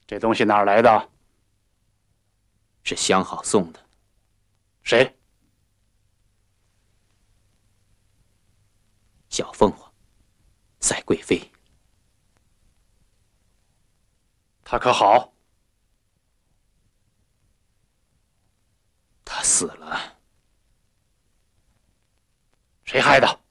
这东西哪儿来的？ 是相好送的。 谁？ 小凤凰，赛贵妃。 他可好？ 他死了。 谁害的？